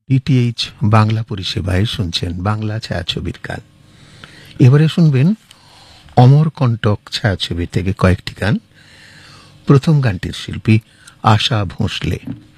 DTH Bangla পরিষেবায় শুনছেন বাংলা ছায়াছবির গান। এবারে শুনবেন অমরকণ্টক ছায়াছবি থেকে কয়েকটি গান। প্রথম গানটির শিল্পী আশা ভোঁসলে।